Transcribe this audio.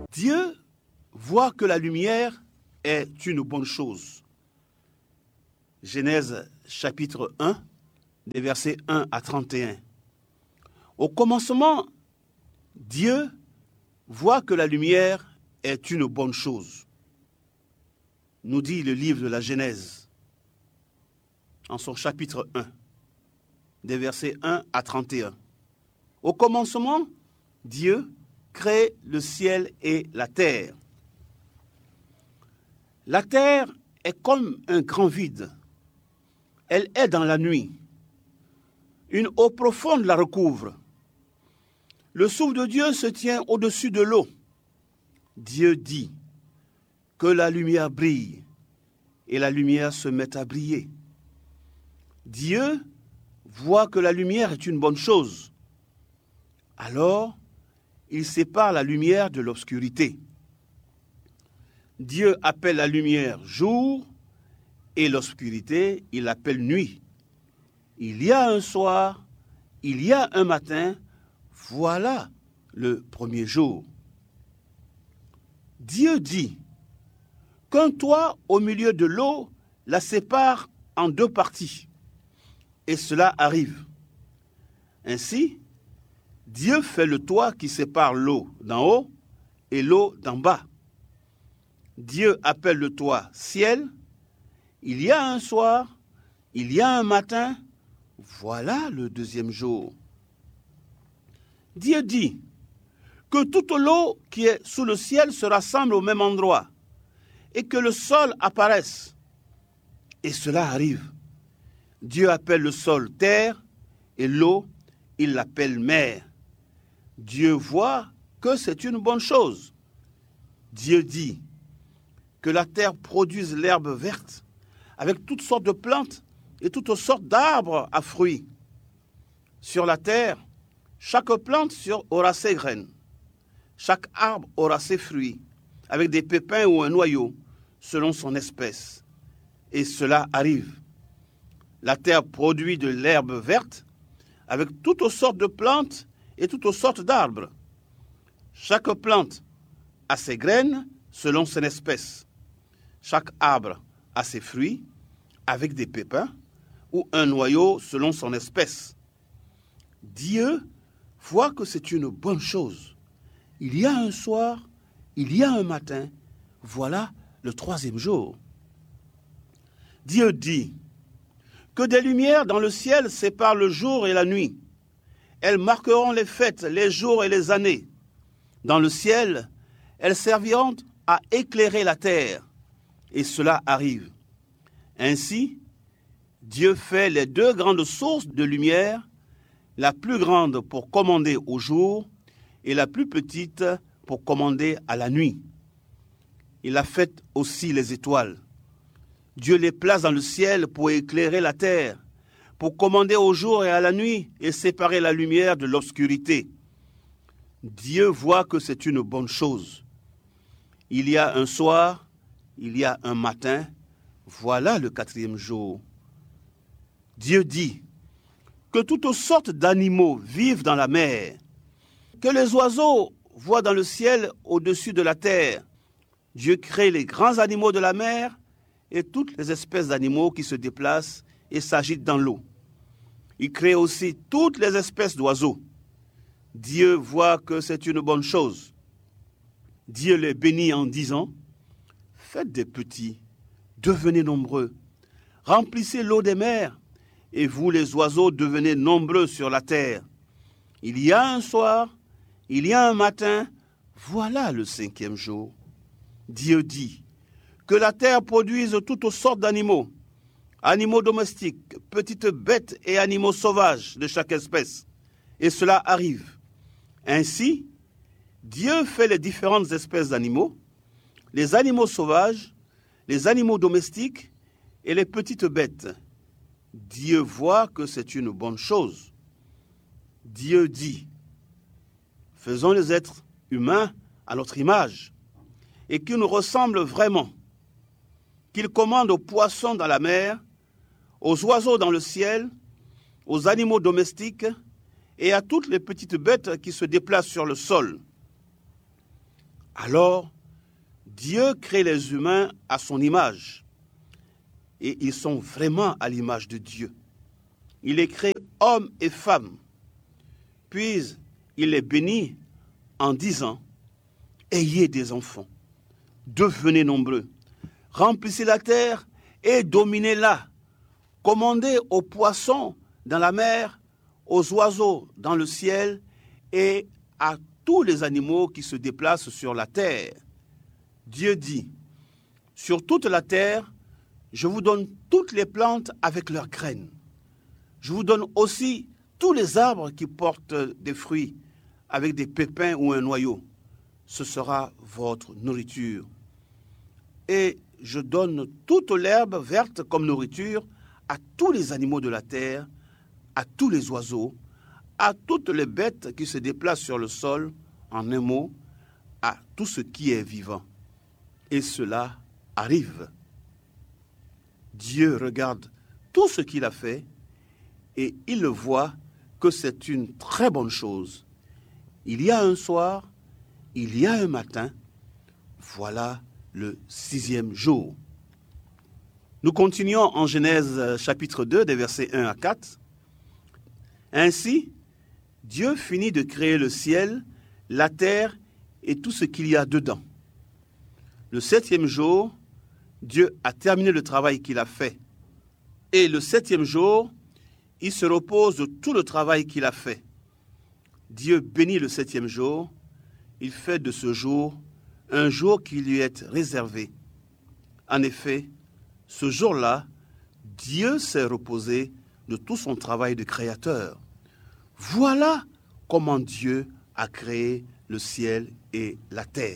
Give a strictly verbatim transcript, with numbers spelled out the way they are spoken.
Dieu voit que la lumière est une bonne chose. Genèse chapitre un, des versets un à trente et un. Au commencement, Dieu voit que la lumière est une bonne chose, nous dit le livre de la Genèse, en son chapitre un, des versets un à trente et un. Au commencement, Dieu crée le ciel et la terre. La terre est comme un grand vide. Elle est dans la nuit. Une eau profonde la recouvre. Le souffle de Dieu se tient au-dessus de l'eau. Dieu dit que la lumière brille, et la lumière se met à briller. Dieu voit que la lumière est une bonne chose. Alors, il sépare la lumière de l'obscurité. Dieu appelle la lumière jour et l'obscurité, il l'appelle nuit. Il y a un soir, il y a un matin, voilà le premier jour. Dieu dit qu'un toit au milieu de l'eau la sépare en deux parties. Et cela arrive. Ainsi, Dieu fait le toit qui sépare l'eau d'en haut et l'eau d'en bas. Dieu appelle le toit ciel. Il y a un soir, il y a un matin, voilà le deuxième jour. Dieu dit que toute l'eau qui est sous le ciel se rassemble au même endroit et que le sol apparaisse. Et cela arrive. Dieu appelle le sol terre et l'eau, il l'appelle mer. Dieu voit que c'est une bonne chose. Dieu dit que la terre produise l'herbe verte avec toutes sortes de plantes et toutes sortes d'arbres à fruits. Sur la terre, chaque plante aura ses graines. Chaque arbre aura ses fruits, avec des pépins ou un noyau, selon son espèce. Et cela arrive. La terre produit de l'herbe verte, avec toutes sortes de plantes et toutes sortes d'arbres. Chaque plante a ses graines selon son espèce. Chaque arbre a ses fruits, avec des pépins, ou un noyau selon son espèce. Dieu voit que c'est une bonne chose. Il y a un soir, il y a un matin, voilà le troisième jour. Dieu dit que des lumières dans le ciel séparent le jour et la nuit. Elles marqueront les fêtes, les jours et les années. Dans le ciel, elles serviront à éclairer la terre. Et cela arrive. Ainsi, Dieu fait les deux grandes sources de lumière, la plus grande pour commander au jour et la plus petite pour commander à la nuit. Il a fait aussi les étoiles. Dieu les place dans le ciel pour éclairer la terre, pour commander au jour et à la nuit et séparer la lumière de l'obscurité. Dieu voit que c'est une bonne chose. Il y a un soir, il y a un matin, voilà le quatrième jour. Dieu dit que toutes sortes d'animaux vivent dans la mer, que les oiseaux voient dans le ciel au-dessus de la terre. Dieu crée les grands animaux de la mer et toutes les espèces d'animaux qui se déplacent et s'agitent dans l'eau. Il crée aussi toutes les espèces d'oiseaux. Dieu voit que c'est une bonne chose. Dieu les bénit en disant « Faites des petits, devenez nombreux, remplissez l'eau des mers, et vous les oiseaux devenez nombreux sur la terre. Il y a un soir, il y a un matin, voilà le cinquième jour. » Dieu dit que la terre produise toutes sortes d'animaux, animaux domestiques, petites bêtes et animaux sauvages de chaque espèce. Et cela arrive. Ainsi, Dieu fait les différentes espèces d'animaux, les animaux sauvages, les animaux domestiques et les petites bêtes. Dieu voit que c'est une bonne chose. Dieu dit, faisons les êtres humains à notre image et qu'ils nous ressemblent vraiment, qu'ils commandent aux poissons dans la mer, aux oiseaux dans le ciel, aux animaux domestiques et à toutes les petites bêtes qui se déplacent sur le sol. Alors, Dieu crée les humains à son image. Et ils sont vraiment à l'image de Dieu. Il les crée hommes et femmes. Puis, il les bénit en disant, « Ayez des enfants, devenez nombreux, remplissez la terre et dominez-la, commandez aux poissons dans la mer, aux oiseaux dans le ciel et à tous les animaux qui se déplacent sur la terre. » Dieu dit, « Sur toute la terre, je vous donne toutes les plantes avec leurs graines. Je vous donne aussi tous les arbres qui portent des fruits avec des pépins ou un noyau. Ce sera votre nourriture. Et je donne toute l'herbe verte comme nourriture à tous les animaux de la terre, à tous les oiseaux, à toutes les bêtes qui se déplacent sur le sol, en un mot, à tout ce qui est vivant. » Et cela arrive. Dieu regarde tout ce qu'il a fait et il le voit que c'est une très bonne chose. Il y a un soir, il y a un matin, voilà le sixième jour. Nous continuons en Genèse chapitre deux, des versets un à quatre. Ainsi, Dieu finit de créer le ciel, la terre et tout ce qu'il y a dedans. Le septième jour, Dieu a terminé le travail qu'il a fait. Et le septième jour, il se repose de tout le travail qu'il a fait. Dieu bénit le septième jour. Il fait de ce jour un jour qui lui est réservé. En effet, ce jour-là, Dieu s'est reposé de tout son travail de créateur. Voilà comment Dieu a créé le ciel et la terre.